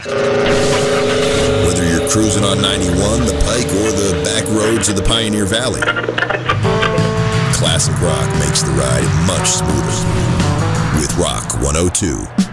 Whether you're cruising on 91, the Pike, or the back roads of the Pioneer Valley, classic rock makes the ride much smoother with Rock 102.